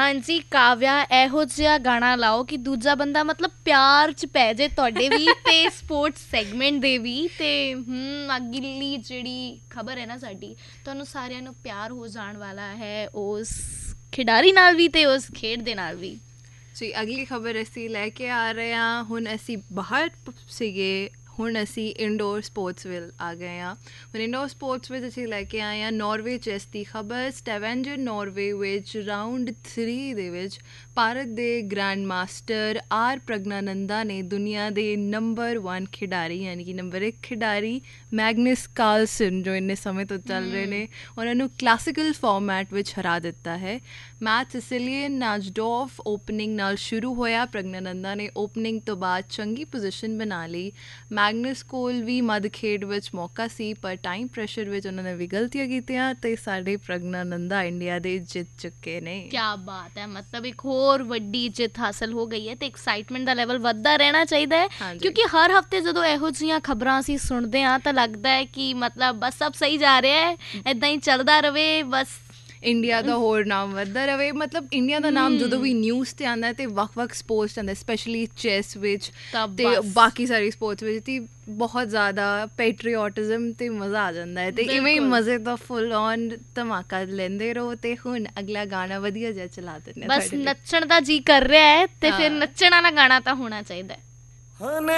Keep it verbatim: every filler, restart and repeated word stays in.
ਹਾਂਜੀ ਕਾਵਿਆ, ਇਹੋ ਜਿਹਾ ਗਾਣਾ ਲਾਓ ਕਿ ਦੂਜਾ ਬੰਦਾ ਮਤਲਬ ਪਿਆਰ 'ਚ ਪੈ ਜਾਏ ਤੁਹਾਡੇ ਵੀ ਤੇ ਸਪੋਰਟਸ ਸੈਗਮੈਂਟ ਦੇ ਵੀ। ਤੇ ਹਮ ਅਗਲੀ ਜਿਹੜੀ ਖਬਰ ਹੈ ਨਾ ਸਾਡੀ, ਤੁਹਾਨੂੰ ਸਾਰਿਆਂ ਨੂੰ ਪਿਆਰ ਹੋ ਜਾਣ ਵਾਲਾ ਹੈ ਉਸ ਖਿਡਾਰੀ ਨਾਲ ਵੀ ਤੇ ਉਸ ਖੇਡ ਦੇ ਨਾਲ ਵੀ। ਜੀ ਅਗਲੀ ਖਬਰ ਅਸੀਂ ਲੈ ਕੇ ਆ ਰਹੇ ਹਾਂ। ਹੁਣ ਅਸੀਂ ਬਾਹਰ ਸੀਗੇ, ਹੁਣ ਅਸੀਂ ਇੰਡੋਰ ਸਪੋਰਟਸ ਵੱਲ ਆ ਗਏ ਹਾਂ। ਹੁਣ ਇੰਡੋਰ ਸਪੋਰਟਸ ਵਿੱਚ ਅਸੀਂ ਲੈ ਕੇ ਆਏ ਹਾਂ ਨਾਰਵੇ ਚੈਸ ਦੀ ਖਬਰ। ਸਟੈਵੈਂਜਰ ਨਾਰਵੇ ਵਿੱਚ ਰਾਊਂਡ ਥ੍ਰੀ ਦੇ ਵਿੱਚ ਭਾਰਤ ਦੇ ਗ੍ਰੈਂਡ ਮਾਸਟਰ ਆਰ ਪ੍ਰਗਨਾਨੰਦਾ ਨੇ ਦੁਨੀਆ ਦੇ ਨੰਬਰ ਵਨ ਖਿਡਾਰੀ ਯਾਨੀ ਕਿ ਨੰਬਰ ਇੱਕ ਖਿਡਾਰੀ ਮੈਗਨਸ ਕਾਰਲਸਨ ਜੋ ਇੰਨੇ ਸਮੇਂ ਤੋਂ ਚੱਲ ਰਹੇ ਨੇ, ਉਹਨਾਂ ਨੂੰ ਕਲਾਸੀਕਲ ਫਾਰਮੈਟ ਵਿੱਚ ਹਰਾ ਦਿੱਤਾ ਹੈ। ਮੈਚ ਸਿਸਿਲੀਅਨ ਨਾਜਡੋਫ ਓਪਨਿੰਗ ਨਾਲ ਸ਼ੁਰੂ ਹੋਇਆ। ਪ੍ਰਗਨਾਨੰਦਾ ਨੇ ਓਪਨਿੰਗ ਤੋਂ ਬਾਅਦ ਚੰਗੀ ਪੋਜੀਸ਼ਨ ਬਣਾ ਲਈ। ਮੈਗਨਸ ਕੋਲ ਵੀ ਮੱਧ ਖੇਡ ਵਿੱਚ ਮੌਕਾ ਸੀ, ਪਰ ਟਾਈਮ ਪ੍ਰੈਸ਼ਰ ਵਿੱਚ ਉਹਨਾਂ ਨੇ ਵੀ ਗਲਤੀਆਂ ਕੀਤੀਆਂ ਤੇ ਸਾਡੇ ਪ੍ਰਗਨਾਨੰਦਾ ਇੰਡੀਆ ਦੇ ਜਿੱਤ ਚੁੱਕੇ ਨੇ। ਕਿਆ ਬਾਤ ਹੈ, ਮਤਲਬ ਇੱਕ ਹੋਰ ਵੱਡੀ ਜਿੱਤ ਹਾਸਲ ਹੋ ਗਈ ਹੈ ਤੇ ਐਕਸਾਈਟਮੈਂਟ ਦਾ ਲੈਵਲ ਵੱਧਦਾ ਰਹਿਣਾ ਚਾਹੀਦਾ ਹੈ, ਕਿਉਂਕਿ ਹਰ ਹਫਤੇ ਜਦੋਂ ਇਹੋ ਜਿਹੀਆਂ ਖਬਰਾਂ ਅਸੀਂ ਸੁਣਦੇ ਹਾਂ ਤਾਂ ਲੱਗਦਾ ਹੈ ਕਿ ਮਤਲਬ ਬਸ ਸਭ ਸਹੀ ਜਾ ਰਿਹਾ ਹੈ, ਇੱਦਾਂ ਹੀ ਚੱਲਦਾ ਰਵੇ, ਬਸ ਇੰਡੀਆ ਦਾ ਹੋਰ ਨਾਮ ਵੱਧਦਾ ਰਹੇ। ਮਤਲਬ ਇੰਡੀਆ ਦਾ ਨਾਮ ਜਦੋਂ ਵੀ ਨਿਊਜ਼ 'ਤੇ ਆਉਂਦਾ ਅਤੇ ਵੱਖ ਵੱਖ ਸਪੋਰਟਸ 'ਤੇ ਆਉਂਦਾ, ਸਪੈਸ਼ਲੀ ਚੈਸ ਵਿੱਚ ਅਤੇ ਬਾਕੀ ਸਾਰੀ ਸਪੋਰਟਸ ਵਿੱਚ, ਅਤੇ ਬਹੁਤ ਜ਼ਿਆਦਾ ਪੈਟਰੀਓਟਿਜ਼ਮ ਅਤੇ ਮਜ਼ਾ ਆ ਜਾਂਦਾ ਹੈ। ਅਤੇ ਇਵੇਂ ਹੀ ਮਜ਼ੇ ਦਾ ਫੁੱਲ ਔਨ ਧਮਾਕਾ ਲੈਂਦੇ ਰਹੋ। ਅਤੇ ਹੁਣ ਅਗਲਾ ਗਾਣਾ ਵਧੀਆ ਜਿਹਾ ਚਲਾ ਦਿੰਦੇ, ਬਸ ਨੱਚਣ ਦਾ ਜੀ ਕਰ ਰਿਹਾ ਹੈ ਅਤੇ ਫਿਰ ਨੱਚਣ ਵਾਲਾ ਗਾਣਾ ਤਾਂ ਹੋਣਾ ਚਾਹੀਦਾ ਹੈ।